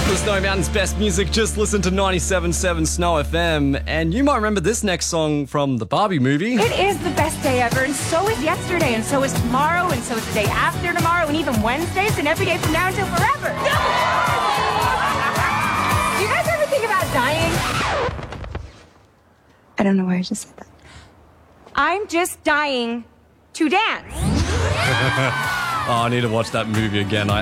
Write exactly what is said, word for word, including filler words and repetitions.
The Snowy Mountain's best music. Just listen to ninety-seven point seven Snow F M. And you might remember this next song from the Barbie movie. It is the best day ever, and so is yesterday, and so is tomorrow, and so is the day after tomorrow, and even Wednesdays, and every day from now until forever. Do you guys ever think about dying? I don't know why I just said that. I'm just dying to dance. Oh, I need to watch that movie again. I